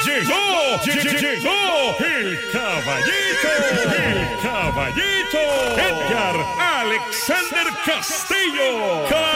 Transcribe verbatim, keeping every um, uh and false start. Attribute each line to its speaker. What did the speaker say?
Speaker 1: Llegó, lle- llegó el caballito, el caballito Edgar Alexander Castillo.